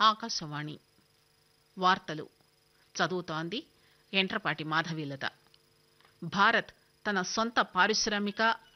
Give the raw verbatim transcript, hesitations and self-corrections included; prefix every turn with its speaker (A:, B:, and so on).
A: ఆకాశవాణి వార్తలు చదువుతోంది ఎంట్రపాటి మాధవీలత. భారత్ తన సొంత పారిశ్రామిక